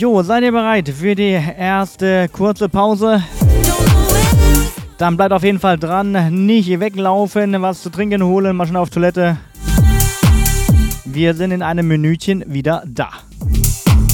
Jo, seid ihr bereit für die erste kurze Pause? Dann bleibt auf jeden Fall dran, nicht weglaufen, was zu trinken holen, mal schnell auf Toilette. Wir sind in einem Minütchen wieder da.